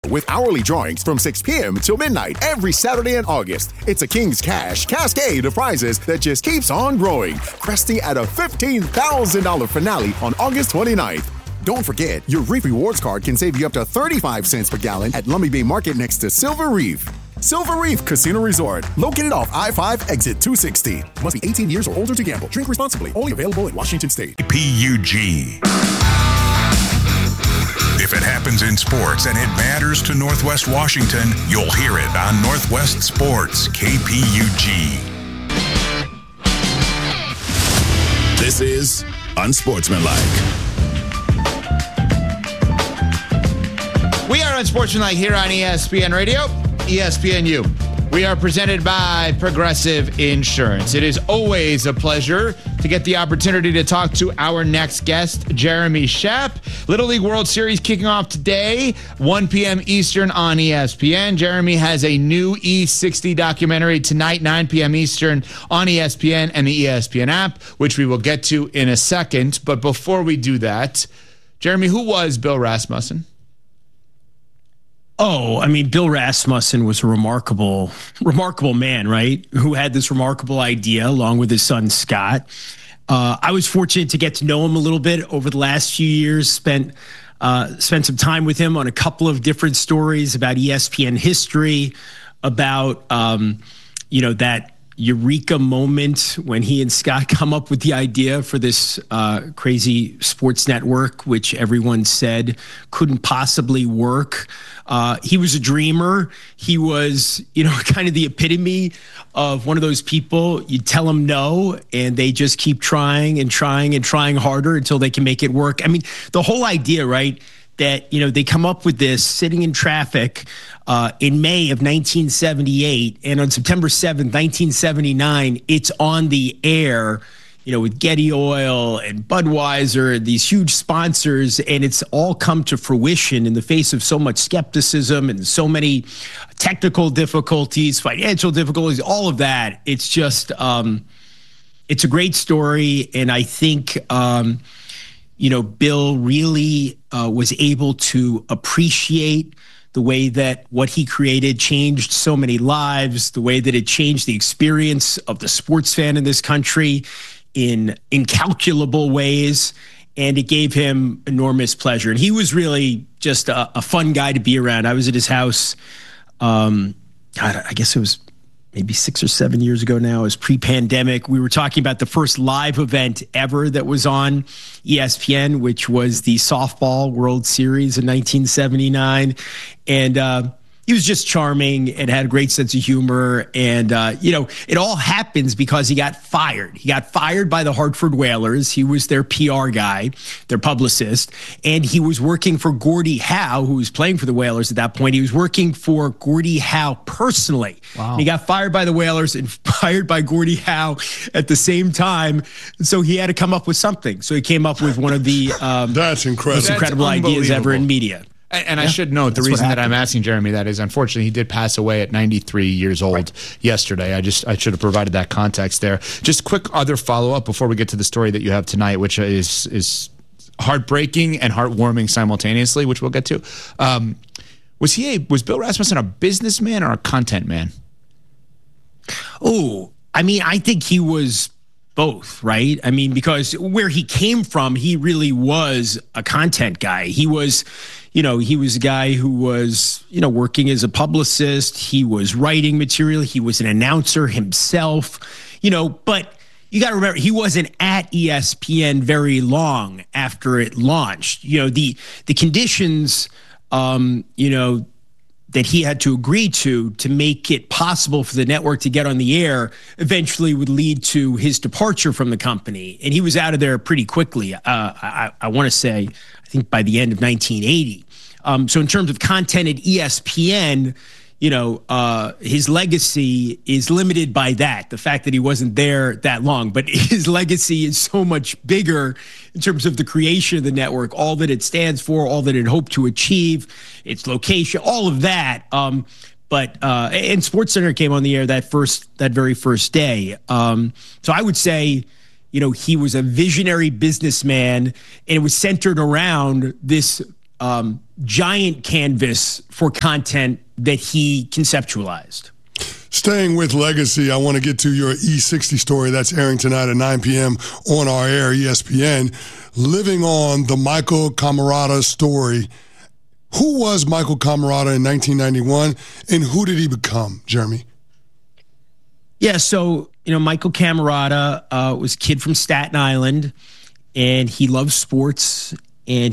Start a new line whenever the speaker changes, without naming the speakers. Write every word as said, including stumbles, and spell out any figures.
With hourly drawings from six p.m. till midnight every Saturday in August. It's a King's Cash cascade of prizes that just keeps on growing, cresting at a fifteen thousand dollars finale on August twenty-ninth. Don't forget, your Reef Rewards card can save you up to thirty-five cents per gallon at Lummi Bay Market next to Silver Reef. Silver Reef Casino Resort, located off I five, exit two sixty. Must be eighteen years or older to gamble. Drink responsibly. Only available in Washington State.
P U G. If it happens in sports and it matters to Northwest Washington, you'll hear it on Northwest Sports, K P U G.
This is Unsportsmanlike.
We are Unsportsmanlike here on E S P N Radio, E S P N U. We are presented by Progressive Insurance. It is always a pleasure to get the opportunity to talk to our next guest, Jeremy Schaap. Little League World Series kicking off today, one p.m. Eastern on E S P N. Jeremy has a new E sixty documentary tonight, nine p.m. Eastern on E S P N and the E S P N app, which we will get to in a second. But before we do that, Jeremy, who was Bill Rasmussen?
Oh, I mean, Bill Rasmussen was a remarkable, remarkable man, right? Who had this remarkable idea along with his son, Scott. Uh, I was fortunate to get to know him a little bit over the last few years, spent uh, spent some time with him on a couple of different stories about E S P N history, about, um, you know, that eureka moment when he and Scott come up with the idea for this uh, crazy sports network, which everyone said couldn't possibly work. Uh, he was a dreamer. He was, you know, kind of the epitome of one of those people. You tell them no, and they just keep trying and trying and trying harder until they can make it work. I mean, the whole idea, right, that, you know, they come up with this sitting in traffic uh, in May of nineteen seventy-eight, and on September seventh, nineteen seventy-nine, it's on the air, you know, with Getty Oil and Budweiser and these huge sponsors, and it's all come to fruition in the face of so much skepticism and so many technical difficulties, financial difficulties, all of that. It's just, um, it's a great story, and I think, um, you know, Bill really uh, was able to appreciate the way that what he created changed so many lives, the way that it changed the experience of the sports fan in this country in incalculable ways, and it gave him enormous pleasure. And he was really just a, a fun guy to be around. I was at his house, um, God, I guess it was maybe six or seven years ago now. It was pre-pandemic. We were talking about the first live event ever that was on E S P N, which was the Softball World Series in nineteen seventy-nine. And, uh, he was just charming and had a great sense of humor. And, uh, you know, it all happens because he got fired. He got fired by the Hartford Whalers. He was their P R guy, their publicist. And he was working for Gordie Howe, who was playing for the Whalers at that point. He was working for Gordie Howe personally. Wow. He got fired by the Whalers and fired by Gordie Howe at the same time. So he had to come up with something. So he came up with one of the um,
That's incredible.
most incredible
That's
ideas ever in media.
And, and yeah, I should note, the reason that I'm asking Jeremy that is, unfortunately, he did pass away at ninety-three years old right. yesterday. I just I should have provided that context there. Just quick other follow-up before we get to the story that you have tonight, which is is heartbreaking and heartwarming simultaneously, which we'll get to. Um, was he a, was Bill Rasmussen a businessman or a content man?
Oh, I mean, I think he was both, right? I mean, because where he came from, he really was a content guy. He was, you know, he was a guy who was, you know, working as a publicist. He was writing material. He was an announcer himself, you know, but you got to remember, he wasn't at E S P N very long after it launched. You know, the, the conditions, um, you know, that he had to agree to to make it possible for the network to get on the air eventually would lead to his departure from the company. And he was out of there pretty quickly. Uh, I, I want to say, I think by the end of nineteen eighty. Um, so in terms of content at E S P N, you know, uh, his legacy is limited by that, the fact that he wasn't there that long. But his legacy is so much bigger in terms of the creation of the network, all that it stands for, all that it hoped to achieve, its location, all of that. Um, but uh, and SportsCenter came on the air that first, that very first day. Um, so I would say, you know, he was a visionary businessman, and it was centered around this um, giant canvas for content that he conceptualized.
Staying with legacy, I want to get to your E sixty story that's airing tonight at nine p.m. on our air, E S P N. Living on the Michael Camarata story. Who was Michael Camarata in nineteen ninety-one, and who did he become, Jeremy?
Yeah, so, you know, Michael Camarata uh, was a kid from Staten Island, and he loved sports, and